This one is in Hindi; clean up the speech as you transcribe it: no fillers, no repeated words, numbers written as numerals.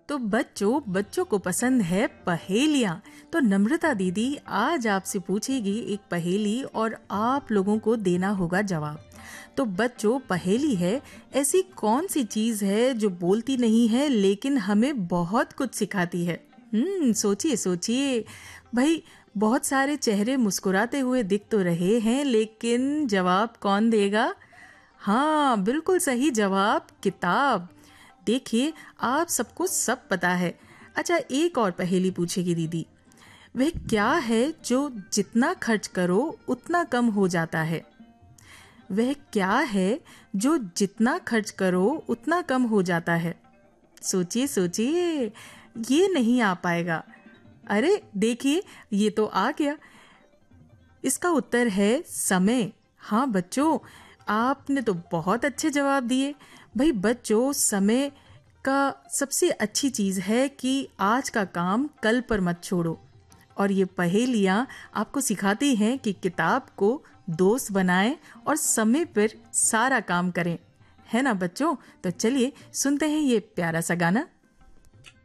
तो बच्चों बच्चों को पसंद है पहेलियाँ। तो नम्रता दीदी आज आपसे पूछेगी एक पहेली और आप लोगों को देना होगा जवाब। तो बच्चों पहेली है, ऐसी कौन सी चीज है जो बोलती नहीं है लेकिन हमें बहुत कुछ सिखाती है? सोचिए सोचिए भाई। बहुत सारे चेहरे मुस्कुराते हुए दिख तो रहे हैं, लेकिन जवाब कौन देगा? हाँ, बिल्कुल सही जवाब, किताब। देखिए आप सबको सब पता है। अच्छा, एक और पहेली पूछेगी दीदी। वह क्या है जो जितना खर्च करो उतना कम हो जाता है? वह क्या है जो जितना खर्च करो उतना कम हो जाता है? सोचिए सोचिए, ये नहीं आ पाएगा। अरे देखिए, ये तो आ गया। इसका उत्तर है समय। हाँ बच्चों, आपने तो बहुत अच्छे जवाब दिए। भाई बच्चों, समय का सबसे अच्छी चीज है कि आज का काम कल पर मत छोड़ो। और ये पहेलियाँ आपको सिखाती हैं कि किताब को दोस्त बनाएं और समय पर सारा काम करें। है ना बच्चों? तो चलिए सुनते हैं ये प्यारा सा गाना।